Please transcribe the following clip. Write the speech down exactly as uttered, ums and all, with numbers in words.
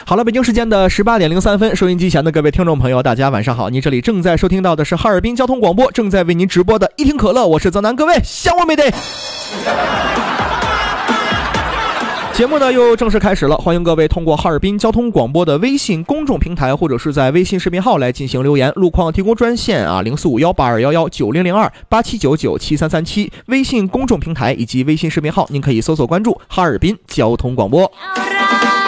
好了，北京时间的十八点零三分，收音机前的各位听众朋友，大家晚上好！您这里正在收听到的是哈尔滨交通广播，正在为您直播的一听可乐，我是泽南，各位想我没得？节目呢又正式开始了，欢迎各位通过哈尔滨交通广播的微信公众平台，或者是在微信视频号来进行留言。路况提供专线啊，零四五幺八二幺幺九零零二八七九九七三三七。微信公众平台以及微信视频号，您可以搜索关注哈尔滨交通广播。